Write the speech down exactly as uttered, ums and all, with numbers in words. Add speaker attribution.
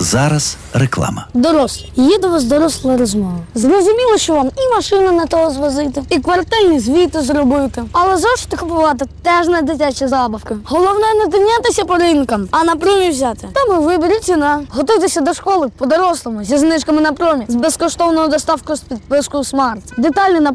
Speaker 1: Зараз реклама.
Speaker 2: Дорослі, є до вас доросла розмова. Зрозуміло, що вам і машину на того звозити, і квартальні звіти зробити. Але зошити купувати теж не дитячі забавки. Головне не тинятися по ринкам, а на промі взяти. Там і вибір, і ціна. Готуйтеся до школи по-дорослому, зі знижками на промі, з безкоштовною доставкою з підпискою Смарт. Деталі на